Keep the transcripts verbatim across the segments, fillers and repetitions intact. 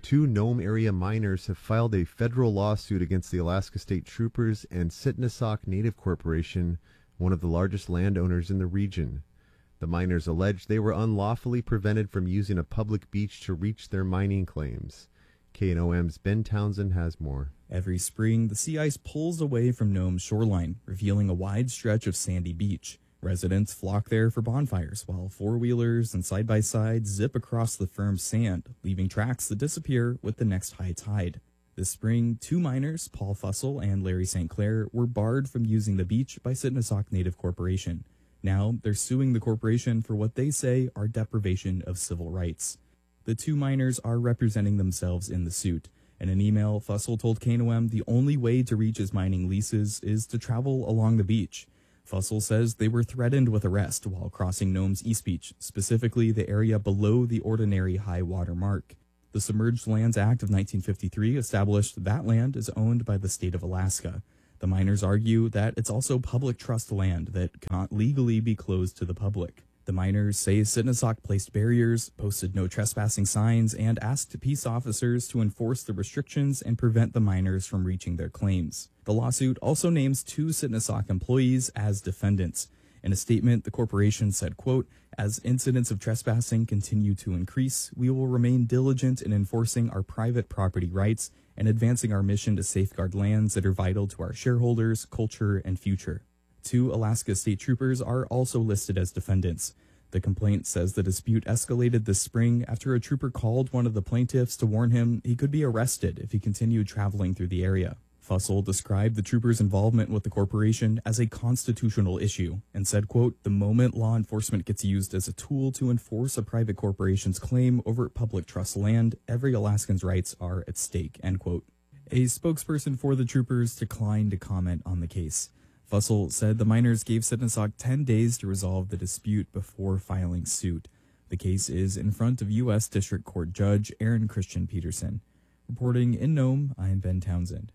Two Nome area miners have filed a federal lawsuit against the Alaska State Troopers and Sitnasauk Native Corporation, one of the largest landowners in the region. The miners allege they were unlawfully prevented from using a public beach to reach their mining claims. K N O M's Ben Townsend has more. Every spring, the sea ice pulls away from Nome's shoreline, revealing a wide stretch of sandy beach. Residents flock there for bonfires, while four-wheelers and side-by-sides zip across the firm sand, leaving tracks that disappear with the next high tide. This spring, two miners, Paul Fussell and Larry Saint Clair, were barred from using the beach by Sitnasauk Native Corporation. Now, they're suing the corporation for what they say are deprivation of civil rights. The two miners are representing themselves in the suit. In an email, Fussell told K N O M the only way to reach his mining leases is to travel along the beach. Fussell says they were threatened with arrest while crossing Nome's East Beach, specifically the area below the ordinary high water mark. The Submerged Lands Act of nineteen fifty-three established that land is owned by the state of Alaska. The miners argue that it's also public trust land that cannot legally be closed to the public. The miners say Sitnasauk placed barriers, posted no trespassing signs, and asked peace officers to enforce the restrictions and prevent the miners from reaching their claims. The lawsuit also names two Sitnasauk employees as defendants. In a statement, the corporation said, quote, "As incidents of trespassing continue to increase, we will remain diligent in enforcing our private property rights and advancing our mission to safeguard lands that are vital to our shareholders, culture, and future." Two Alaska State Troopers are also listed as defendants. The complaint says the dispute escalated this spring after a trooper called one of the plaintiffs to warn him he could be arrested if he continued traveling through the area. Fussell described the trooper's involvement with the corporation as a constitutional issue and said, quote, "The moment law enforcement gets used as a tool to enforce a private corporation's claim over public trust land, every Alaskan's rights are at stake," end quote. A spokesperson for the troopers declined to comment on the case. Fussell said the miners gave Sitnasauk ten days to resolve the dispute before filing suit. The case is in front of U S District Court Judge Aaron Christian Peterson. Reporting in Nome, I am Ben Townsend.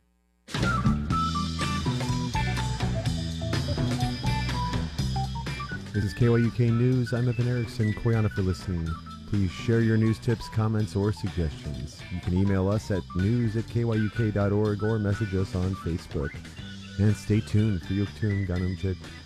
This is K Y U K News. I'm Evan Erickson. Koyana for listening. Please share your news tips, comments, or suggestions. You can email us at news at k y u k dot org or message us on Facebook. And stay tuned for Yuktum Ganumchik.